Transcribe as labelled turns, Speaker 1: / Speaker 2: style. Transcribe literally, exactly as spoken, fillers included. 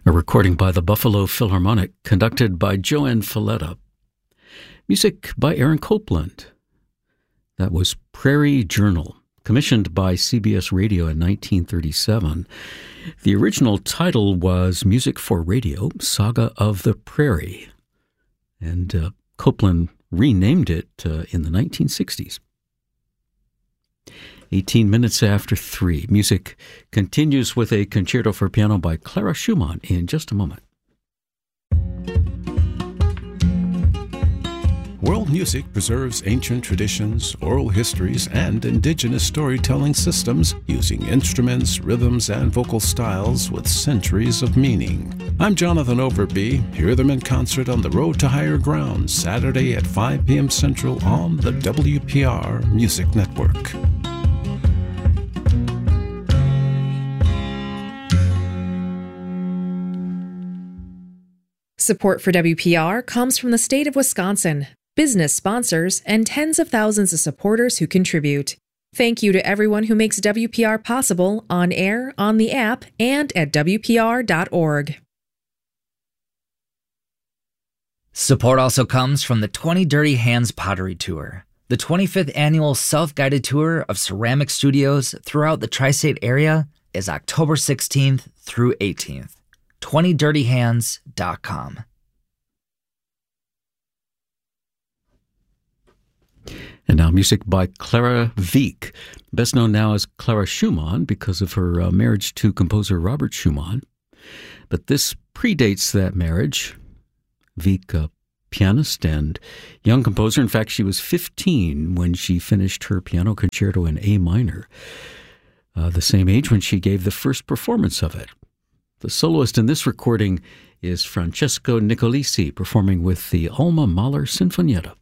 Speaker 1: a recording by the Buffalo Philharmonic, conducted by Joanne Falletta. Music by Aaron Copland. That was Prairie Journal, commissioned by C B S Radio in nineteen thirty-seven. The original title was Music for Radio, Saga of the Prairie, and uh, Copland renamed it uh, in the nineteen sixties. eighteen minutes after three. Music continues with a concerto for piano by Clara Schumann in just a moment.
Speaker 2: World music preserves ancient traditions, oral histories, and indigenous storytelling systems using instruments, rhythms, and vocal styles with centuries of meaning. I'm Jonathan Overby. Hear them in concert on the Road to Higher Ground, Saturday at five p.m. Central on the W P R Music Network.
Speaker 3: Support for W P R comes from the state of Wisconsin, business sponsors, and tens of thousands of supporters who contribute. Thank you to everyone who makes W P R possible on air, on the app, and at W P R dot org.
Speaker 4: Support also comes from the twenty Dirty Hands Pottery Tour, the twenty-fifth annual self-guided tour of ceramic studios throughout the tri-state area is October sixteenth through eighteenth. twenty dirty hands dot com.
Speaker 1: And now music by Clara Wieck, best known now as Clara Schumann because of her uh, marriage to composer Robert Schumann. But this predates that marriage. Wieck, a pianist and young composer. In fact, she was fifteen when she finished her piano concerto in A minor, uh, the same age when she gave the first performance of it. The soloist in this recording is Francesco Nicolisi, performing with the Alma Mahler Sinfonietta.